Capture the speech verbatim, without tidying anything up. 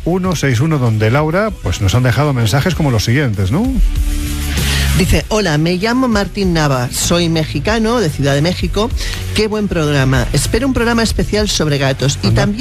uno seis uno, donde Laura pues nos han dejado mensajes como los siguientes, ¿no? Dice, hola, me llamo Martín Nava, soy mexicano de Ciudad de México. Qué buen programa. Espero un programa especial sobre gatos. Y Anda. también